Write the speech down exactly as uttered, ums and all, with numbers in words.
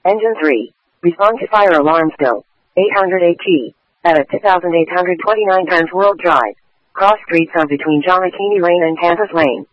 Engine three. Respond to fire alarm still. eight hundred A T. At two thousand eight hundred twenty-nine times World Drive. Cross streets are between John McKinney Lane and Campus Lane.